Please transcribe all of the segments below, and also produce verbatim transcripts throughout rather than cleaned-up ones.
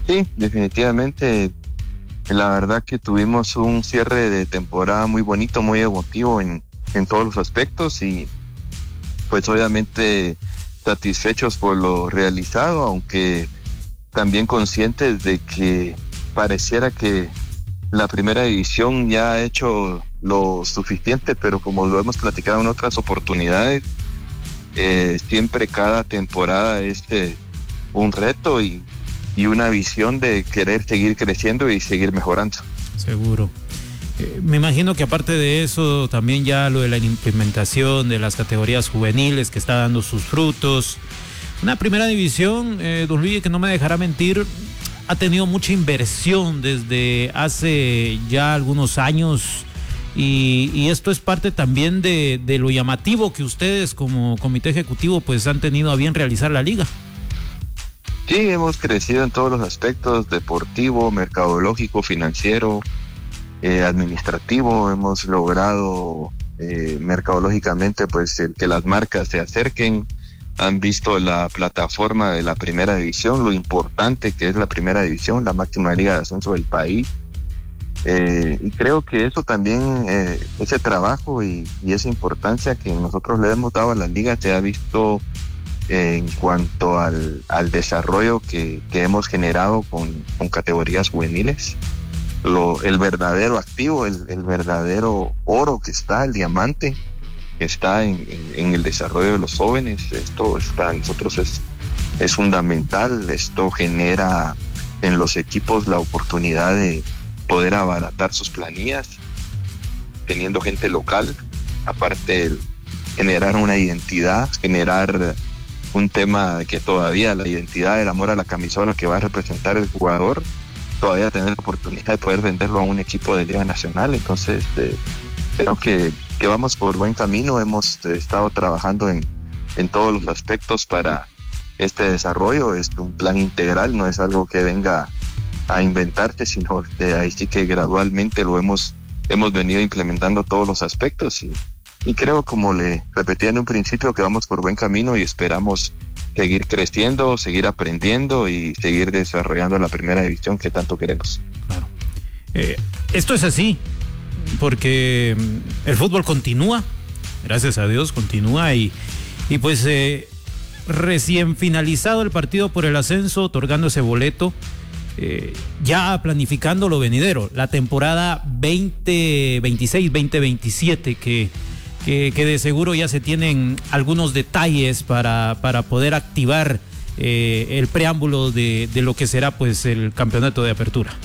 Sí, definitivamente. La verdad que tuvimos un cierre de temporada muy bonito, muy emotivo en, en todos los aspectos y pues obviamente satisfechos por lo realizado, aunque también conscientes de que pareciera que la primera división ya ha hecho lo suficiente, pero como lo hemos platicado en otras oportunidades, eh, siempre cada temporada es eh, un reto y, y una visión de querer seguir creciendo y seguir mejorando. Seguro. Eh, me imagino que aparte de eso, también ya lo de la implementación de las categorías juveniles que está dando sus frutos. Una primera división, eh, don Luis, que no me dejará mentir, ha tenido mucha inversión desde hace ya algunos años y, y esto es parte también de, de lo llamativo que ustedes como comité ejecutivo pues han tenido a bien realizar la liga. Sí, hemos crecido en todos los aspectos: deportivo, mercadológico, financiero, eh, administrativo. Hemos logrado eh, mercadológicamente pues el que las marcas se acerquen. Han visto la plataforma de la primera división, lo importante que es la primera división, la máxima liga de ascenso del país. Eh, y creo que eso también, eh, ese trabajo y, y esa importancia que nosotros le hemos dado a la liga se ha visto eh, en cuanto al, al desarrollo que, que hemos generado con, con categorías juveniles. Lo, el verdadero activo, el, el verdadero oro que está, el diamante que está en, en, en el desarrollo de los jóvenes. Esto está, nosotros es, es fundamental. Esto genera en los equipos la oportunidad de poder abaratar sus planillas, teniendo gente local, aparte el generar una identidad, generar un tema que todavía la identidad, el amor a la camisola que va a representar el jugador, todavía tener la oportunidad de poder venderlo a un equipo de Liga Nacional. Entonces eh, creo que, que vamos por buen camino. Hemos eh, estado trabajando en, en todos los aspectos para este desarrollo. Es un plan integral, no es algo que venga a inventarse, sino de ahí sí que gradualmente lo hemos, hemos venido implementando todos los aspectos y, y creo, como le repetía en un principio, que vamos por buen camino y esperamos seguir creciendo, seguir aprendiendo y seguir desarrollando la primera división que tanto queremos. Claro. Eh, esto es así, porque el fútbol continúa, gracias a Dios continúa y, y pues eh, recién finalizado el partido por el ascenso, otorgando ese boleto, eh, ya planificando lo venidero, la temporada veinte veintiséis veinte veintisiete que Que, que de seguro ya se tienen algunos detalles para, para poder activar eh, el preámbulo de, de lo que será pues el campeonato de apertura.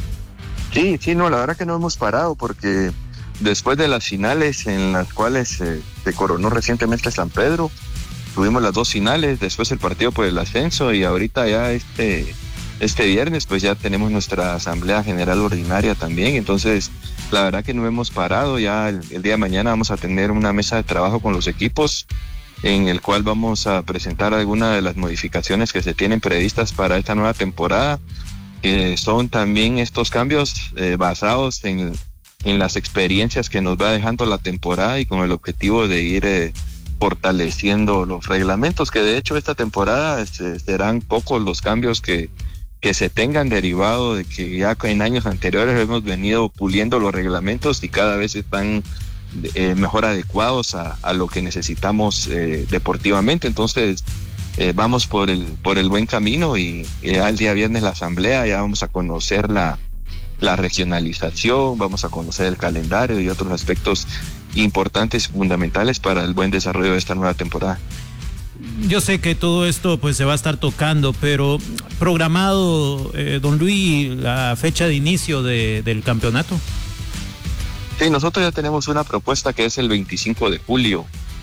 Sí, sí, no, la verdad que no hemos parado, porque después de las finales en las cuales eh, se coronó recientemente San Pedro, tuvimos las dos finales, después el partido por el ascenso y ahorita ya este, este viernes pues ya tenemos nuestra asamblea general ordinaria también. Entonces la verdad que no hemos parado. Ya el, el día de mañana vamos a tener una mesa de trabajo con los equipos en el cual vamos a presentar algunas de las modificaciones que se tienen previstas para esta nueva temporada, que son también estos cambios eh, basados en, en las experiencias que nos va dejando la temporada y con el objetivo de ir eh, fortaleciendo los reglamentos, que de hecho esta temporada este, serán pocos los cambios que que se tengan derivado de que ya en años anteriores hemos venido puliendo los reglamentos y cada vez están eh, mejor adecuados a, a lo que necesitamos eh, deportivamente. Entonces eh, vamos por el por el buen camino y ya el día viernes la asamblea, ya vamos a conocer la, la regionalización, vamos a conocer el calendario y otros aspectos importantes y fundamentales para el buen desarrollo de esta nueva temporada. Yo sé que todo esto pues se va a estar tocando, pero programado, eh, don Luis, la fecha de inicio de, del campeonato. Sí, nosotros ya tenemos una propuesta que es el veinticinco de julio,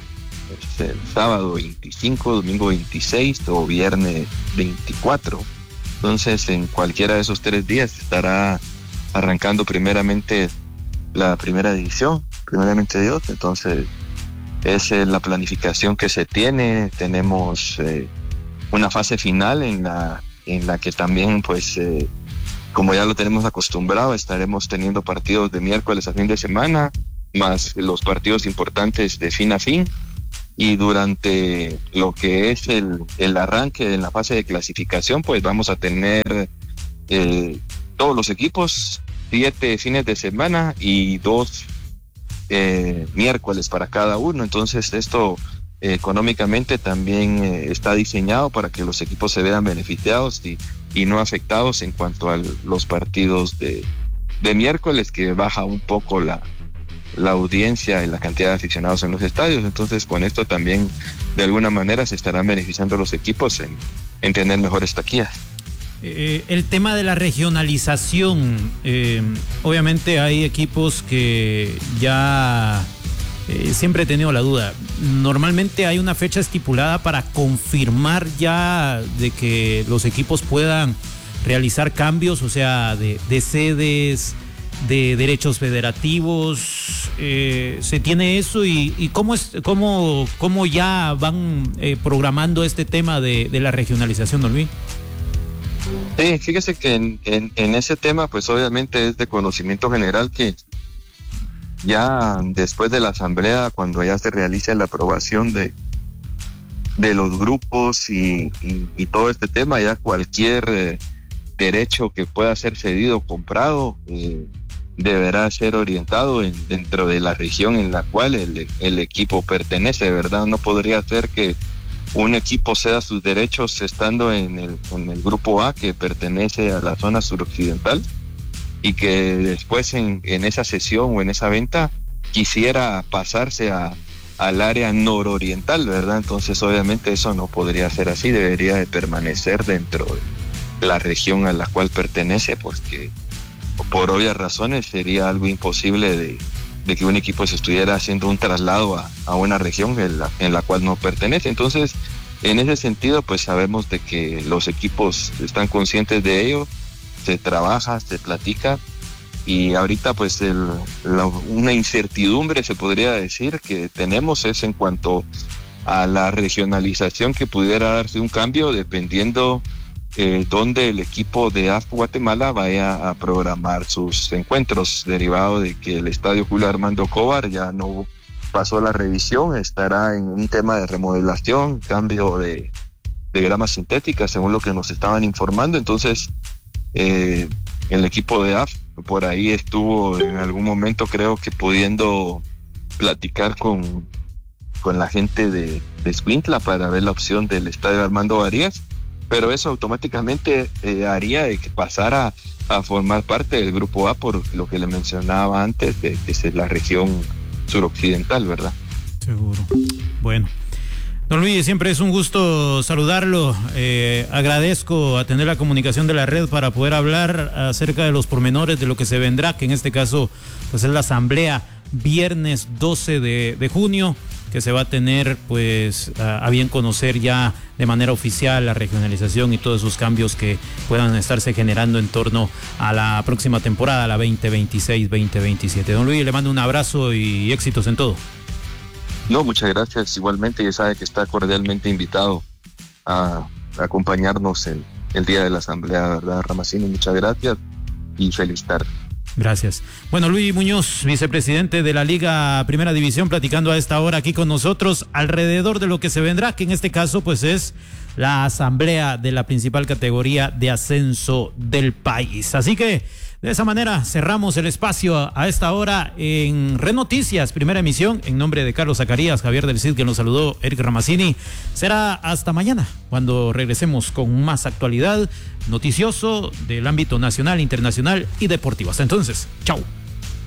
es el sábado veinticinco, domingo veintiséis o viernes veinticuatro. Entonces en cualquiera de esos tres días estará arrancando primeramente la primera división, primeramente Dios. Entonces es eh, la planificación que se tiene. Tenemos eh, una fase final en la en la que también pues eh, como ya lo tenemos acostumbrado, estaremos teniendo partidos de miércoles a fin de semana, más los partidos importantes de fin a fin, y durante lo que es el, el arranque en la fase de clasificación pues vamos a tener eh, todos los equipos, siete fines de semana y dos eh, miércoles para cada uno. Entonces esto eh, económicamente también eh, está diseñado para que los equipos se vean beneficiados y, y no afectados en cuanto a los partidos de, de miércoles, que baja un poco la, la audiencia y la cantidad de aficionados en los estadios. Entonces con esto también de alguna manera se estarán beneficiando los equipos en, en tener mejores taquillas. Eh, el tema de la regionalización, eh, obviamente hay equipos que ya eh, siempre he tenido la duda. Normalmente hay una fecha estipulada para confirmar ya de que los equipos puedan realizar cambios, o sea, de, de sedes, de derechos federativos. Eh, se tiene eso y, y cómo es, cómo, cómo ya van eh, programando este tema de, de la regionalización, don Luis. Sí, fíjese que en, en, en ese tema, pues obviamente es de conocimiento general que ya después de la asamblea, cuando ya se realice la aprobación de, de los grupos y, y, y todo este tema, ya cualquier eh, derecho que pueda ser cedido o comprado eh, deberá ser orientado en, dentro de la región en la cual el, el equipo pertenece, ¿verdad? No podría ser que un equipo ceda sus derechos estando en el, en el grupo A, que pertenece a la zona suroccidental, y que después en, en esa cesión o en esa venta quisiera pasarse a, al área nororiental, ¿verdad? Entonces obviamente eso no podría ser así, debería de permanecer dentro de la región a la cual pertenece, porque por obvias razones sería algo imposible de de que un equipo se estuviera haciendo un traslado a, a una región en la, en la cual no pertenece. Entonces, en ese sentido, pues sabemos de que los equipos están conscientes de ello, se trabaja, se platica, y ahorita pues el, la, una incertidumbre, se podría decir, que tenemos es en cuanto a la regionalización, que pudiera darse un cambio dependiendo Eh, donde el equipo de A F P Guatemala vaya a programar sus encuentros, derivado de que el estadio Julio Armando Cobar ya no pasó la revisión, estará en un tema de remodelación, cambio de, de grama sintética, según lo que nos estaban informando. Entonces eh, el equipo de A F P por ahí estuvo en algún momento, creo que pudiendo platicar con, con la gente de, de Escuintla para ver la opción del estadio Armando Varías, pero eso automáticamente eh, haría de que pasara a formar parte del grupo A, por lo que le mencionaba antes, de que es la región suroccidental, ¿verdad? Seguro. Bueno, don Luis, siempre es un gusto saludarlo. Eh, agradezco atender la comunicación de la red para poder hablar acerca de los pormenores de lo que se vendrá, que en este caso pues es la asamblea viernes doce de junio, que se va a tener pues a, a bien conocer ya de manera oficial la regionalización y todos esos cambios que puedan estarse generando en torno a la próxima temporada, la veinte veintiséis veinte veintisiete. Don Luis, le mando un abrazo y éxitos en todo. No, muchas gracias. Igualmente, ya sabe que está cordialmente invitado a, a acompañarnos en el día de la asamblea, ¿verdad, Ramasini? Muchas gracias y feliz tarde. Gracias. Bueno, Luis Muñoz, vicepresidente de la Liga Primera División, platicando a esta hora aquí con nosotros alrededor de lo que se vendrá, que en este caso pues es la asamblea de la principal categoría de ascenso del país. Así que de esa manera cerramos el espacio a esta hora en Red Noticias, primera emisión. En nombre de Carlos Zacarías, Javier del Cid, que nos saludó, Eric Ramasini. Será hasta mañana cuando regresemos con más actualidad noticioso del ámbito nacional, internacional y deportivo. Hasta entonces, chau.